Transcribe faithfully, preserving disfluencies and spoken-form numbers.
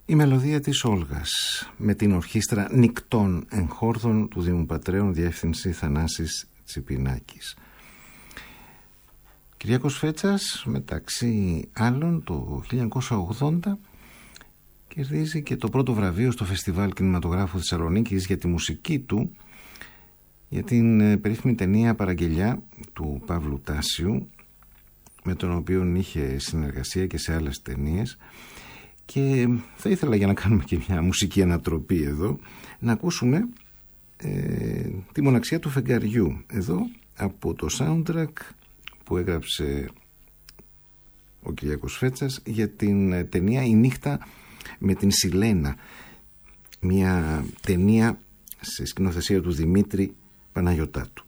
Η μελωδία της Όλγας με την ορχήστρα νικτών εγχόρδων του Δήμου Πατρέων, διεύθυνση Θανάσης Τσιπινάκης. Κυριάκος Φέτσας, μεταξύ άλλων, το χίλια εννιακόσια ογδόντα κερδίζει και το πρώτο βραβείο στο Φεστιβάλ Κινηματογράφου Θεσσαλονίκης για τη μουσική του, για την περίφημη ταινία Παραγγελιά του Παύλου Τάσιου, με τον οποίο είχε συνεργασία και σε άλλες ταινίες. Και θα ήθελα, για να κάνουμε και μια μουσική ανατροπή εδώ, να ακούσουμε ε, τη μοναξιά του φεγγαριού εδώ από το soundtrack που έγραψε ο Κυριάκος Φέτσας για την ταινία «Η νύχτα με την Σιλένα», μια ταινία σε σκηνοθεσία του Δημήτρη Παναγιωτάτου.